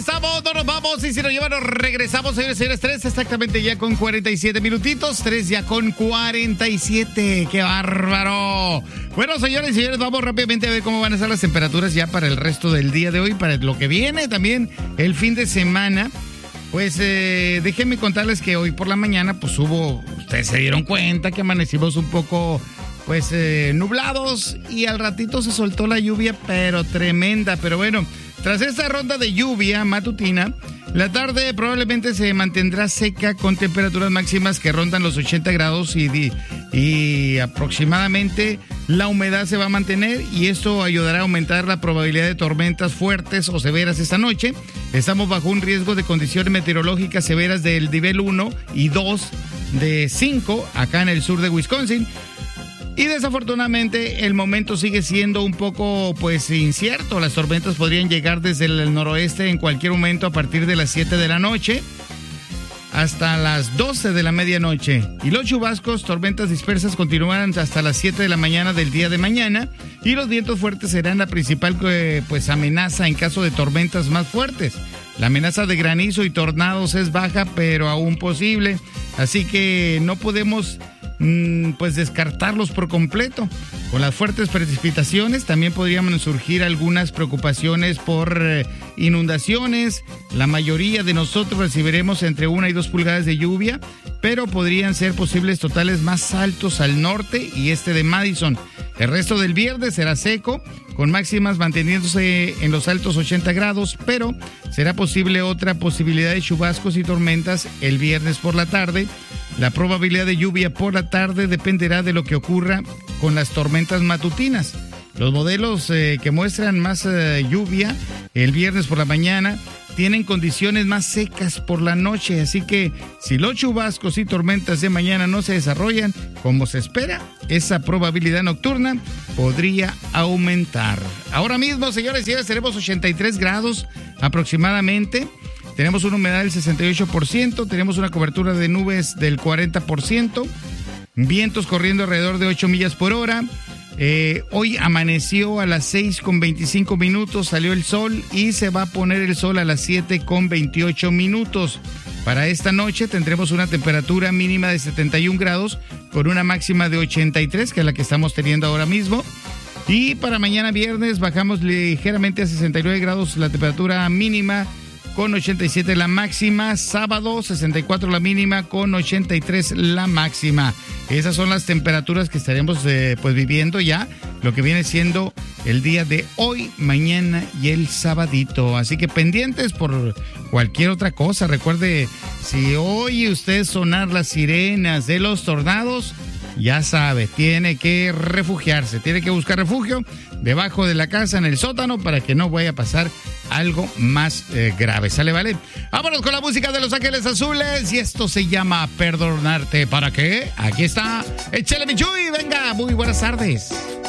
Estamos, no nos vamos y si nos llevan nos regresamos, señores y señores. 3 exactamente ya con 47 minutitos. 3 ya con 47. ¡Qué bárbaro! Bueno, señores y señores, vamos rápidamente a ver cómo van a estar las temperaturas ya para el resto del día de hoy, para lo que viene también el fin de semana. Pues déjenme contarles que hoy por la mañana pues ustedes se dieron cuenta que amanecimos un poco pues nublados y al ratito se soltó la lluvia, pero tremenda. Pero bueno, tras esta ronda de lluvia matutina, la tarde probablemente se mantendrá seca con temperaturas máximas que rondan los 80 grados y aproximadamente la humedad se va a mantener y esto ayudará a aumentar la probabilidad de tormentas fuertes o severas esta noche. Estamos bajo un riesgo de condiciones meteorológicas severas del nivel 1 y 2 de 5 acá en el sur de Wisconsin. Y desafortunadamente el momento sigue siendo un poco pues incierto. Las tormentas podrían llegar desde el noroeste en cualquier momento a partir de las 7 de la noche hasta las 12 de la medianoche. Y los chubascos, tormentas dispersas continuarán hasta las 7 de la mañana del día de mañana. Y los vientos fuertes serán la principal pues amenaza en caso de tormentas más fuertes. La amenaza de granizo y tornados es baja, pero aún posible. Así que no podemos pues descartarlos por completo. Con las fuertes precipitaciones también podrían surgir algunas preocupaciones por inundaciones. La mayoría de nosotros recibiremos entre 1 y 2 pulgadas de lluvia, pero podrían ser posibles totales más altos al norte y este de Madison. El resto del viernes será seco, con máximas manteniéndose en los altos 80 grados, pero será posible otra posibilidad de chubascos y tormentas el viernes por la tarde. La probabilidad de lluvia por la tarde dependerá de lo que ocurra con las tormentas matutinas. Los modelos que muestran más lluvia el viernes por la mañana tienen condiciones más secas por la noche, así que si los chubascos y tormentas de mañana no se desarrollan como se espera, esa probabilidad nocturna podría aumentar. Ahora mismo, señores y señores, tenemos 83 grados aproximadamente. Tenemos una humedad del 68%, tenemos una cobertura de nubes del 40%, vientos corriendo alrededor de 8 millas por hora. Hoy amaneció a las 6:25, salió el sol y se va a poner el sol a las 7:28. Para esta noche tendremos una temperatura mínima de 71 grados con una máxima de 83, que es la que estamos teniendo ahora mismo. Y para mañana viernes bajamos ligeramente a 69 grados la temperatura mínima, con 87 la máxima. Sábado 64 la mínima, con 83 la máxima. Esas son las temperaturas que estaremos pues viviendo ya, lo que viene siendo el día de hoy, mañana y el sabadito. Así que pendientes por cualquier otra cosa. Recuerde, si oye usted sonar las sirenas de los tornados, ya sabe, tiene que refugiarse, tiene que buscar refugio debajo de la casa, en el sótano, para que no vaya a pasar algo más grave. ¿Sale, vale? Vámonos con la música de Los Ángeles Azules y esto se llama Perdonarte. ¿Para qué? Aquí está. Échale, mi Chuy, venga, muy buenas tardes.